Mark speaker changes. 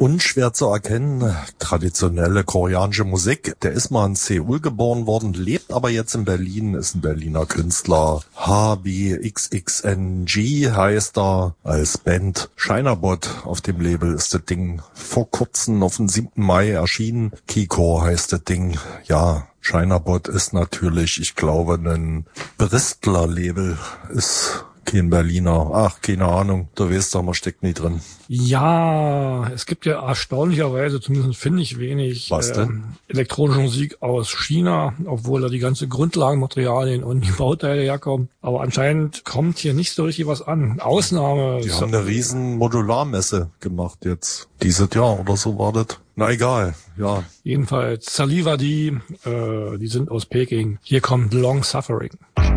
Speaker 1: Unschwer zu erkennen, traditionelle koreanische Musik. Der ist mal in Seoul geboren worden, lebt aber jetzt in Berlin, ist ein Berliner Künstler. HBXXNG heißt er, als Band. Shinerbot auf dem Label ist das Ding vor kurzem auf den 7. Mai erschienen. Kiko heißt das Ding, ja. Shinerbot ist natürlich, ich glaube, ein Bristler Label, ist kein Berliner. Ach, keine Ahnung, du weißt doch, man steckt nie drin.
Speaker 2: Ja, es gibt ja erstaunlicherweise, zumindest finde ich wenig,
Speaker 1: was denn?
Speaker 2: Elektronische Musik aus China, obwohl da die ganze Grundlagenmaterialien und die Bauteile herkommen. Aber anscheinend kommt hier nicht so richtig was an. Ausnahme.
Speaker 1: Die haben eine riesen Modularmesse gemacht jetzt. Dieses Jahr oder so war das. Na egal, ja.
Speaker 2: Jedenfalls Saliva die sind aus Peking. Hier kommt Long Suffering.